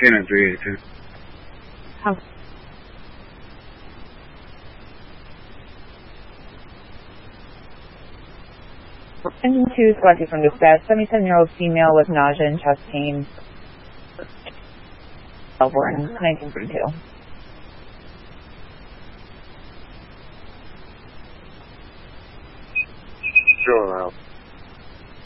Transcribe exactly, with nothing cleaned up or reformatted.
Cannon three eighty-two. How? Engine two, Squad two from dispatch. seventy-seven-year-old female with nausea and chest pain. Melbourne, nineteen thirty-two. Sure, now.